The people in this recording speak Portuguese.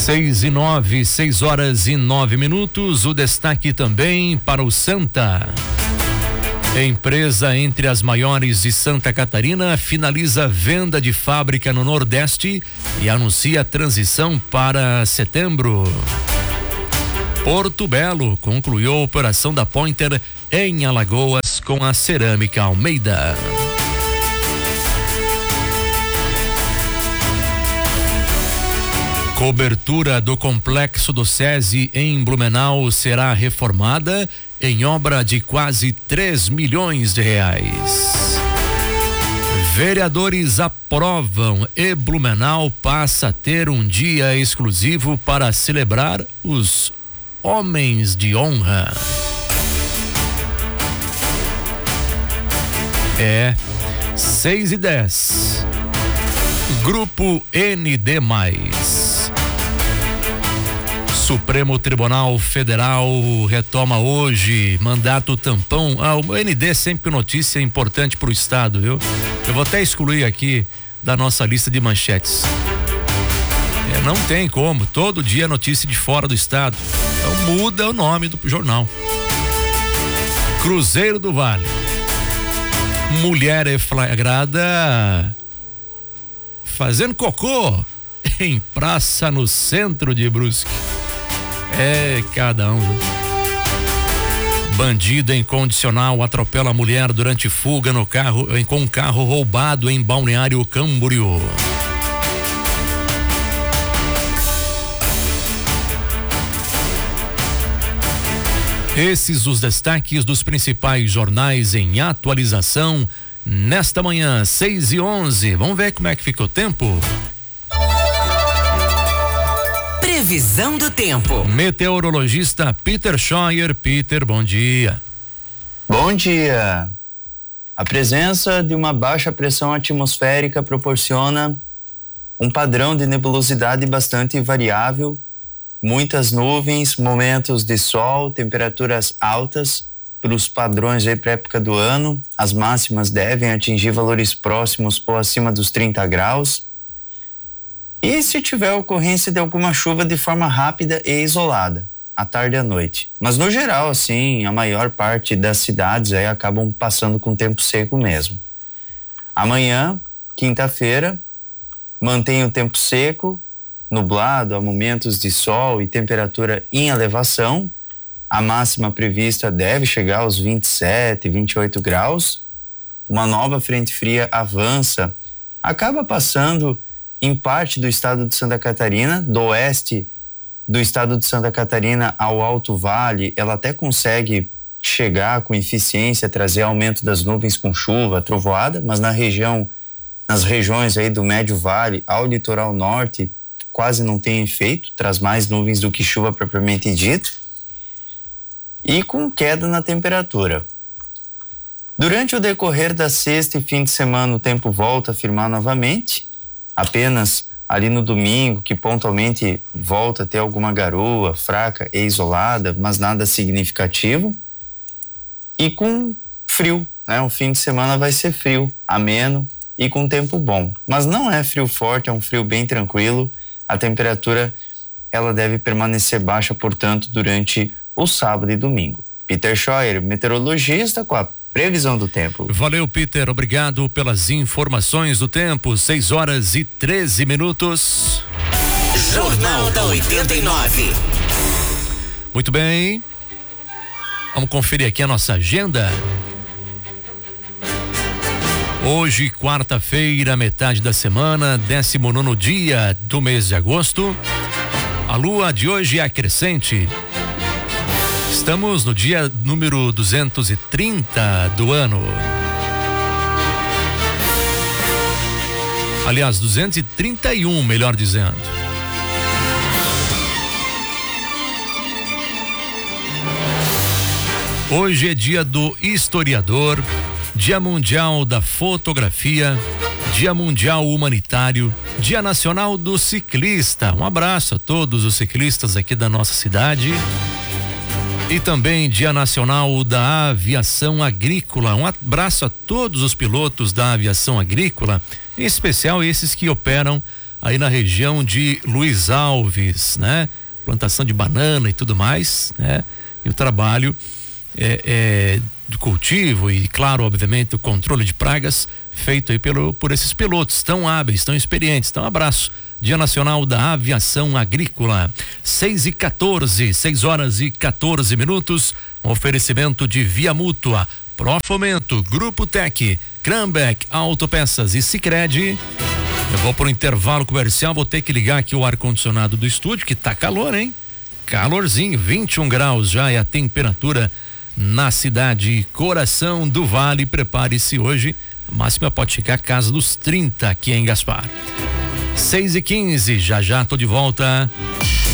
6:09. O destaque também para o Santa. Empresa entre as maiores de Santa Catarina finaliza venda de fábrica no Nordeste e anuncia transição para setembro. Porto Belo concluiu a operação da Pointer em Alagoas com a Cerâmica Almeida. Cobertura do complexo do SESI em Blumenau será reformada em obra de quase 3 milhões de reais. Vereadores aprovam e Blumenau passa a ter um dia exclusivo para celebrar os homens de honra. 6:10. Grupo ND+. Supremo Tribunal Federal retoma hoje mandato tampão. O ND sempre notícia importante para o estado, viu? Eu vou até excluir aqui da nossa lista de manchetes. Não tem como, todo dia notícia de fora do estado. Então muda o nome do jornal. Cruzeiro do Vale. Mulher é flagrada fazendo cocô em praça no centro de Brusque. Cada um. Bandido em condicional atropela a mulher durante fuga no carro, com um carro roubado em Balneário Camboriú. Esses os destaques dos principais jornais em atualização nesta manhã, 6:11. Vamos ver como é que fica o tempo? Previsão do tempo. Meteorologista Peter Scheuer. Peter, bom dia. Bom dia. A presença de uma baixa pressão atmosférica proporciona um padrão de nebulosidade bastante variável, muitas nuvens, momentos de sol, temperaturas altas para os padrões aí para a época do ano. As máximas devem atingir valores próximos ou acima dos 30 graus. E se tiver ocorrência de alguma chuva de forma rápida e isolada, à tarde e à noite. Mas no geral, assim, a maior parte das cidades aí acabam passando com tempo seco mesmo. Amanhã, quinta-feira, mantém o tempo seco, nublado, há momentos de sol e temperatura em elevação. A máxima prevista deve chegar aos 27, 28 graus. Uma nova frente fria avança, acaba passando em parte do estado de Santa Catarina, do oeste do estado de Santa Catarina ao Alto Vale. Ela até consegue chegar com eficiência, trazer aumento das nuvens com chuva, trovoada, mas nas regiões aí do Médio Vale ao litoral norte quase não tem efeito, traz mais nuvens do que chuva propriamente dito, e com queda na temperatura. Durante o decorrer da sexta e fim de semana o tempo volta a firmar novamente, apenas ali no domingo que pontualmente volta a ter alguma garoa fraca e isolada, mas nada significativo, e com frio, né? O fim de semana vai ser frio, ameno e com tempo bom, mas não é frio forte, é um frio bem tranquilo. A temperatura ela deve permanecer baixa, portanto, durante o sábado e domingo. Peter Scheuer, meteorologista, com a previsão do tempo. Valeu, Peter, obrigado pelas informações do tempo. 6:13. Jornal da 89. Muito bem. Vamos conferir aqui a nossa agenda. Hoje, quarta-feira, metade da semana, 19º dia do mês de agosto. A lua de hoje é crescente. Estamos no dia número 230 do ano. Aliás, 231, melhor dizendo. Hoje é dia do historiador, Dia Mundial da Fotografia, Dia Mundial Humanitário, Dia Nacional do Ciclista. Um abraço a todos os ciclistas aqui da nossa cidade. E também Dia Nacional da Aviação Agrícola. Um abraço a todos os pilotos da aviação agrícola, em especial esses que operam aí na região de Luiz Alves, né? Plantação de banana e tudo mais, né? E o trabalho do cultivo e, claro, obviamente, o controle de pragas feito aí por esses pilotos tão hábeis, tão experientes. Então, abraço. Dia Nacional da Aviação Agrícola. 6 horas e 14 minutos. Um oferecimento de Via Mútua, Profomento, Grupo Tec, Cranbeck, Autopeças e Sicredi. Eu vou pro intervalo comercial, vou ter que ligar aqui o ar-condicionado do estúdio, que tá calor, hein? Calorzinho, 21 graus já é a temperatura na cidade Coração do Vale. Prepare-se hoje, a máxima pode chegar à casa dos 30 aqui em Gaspar. 6:15, já tô de volta.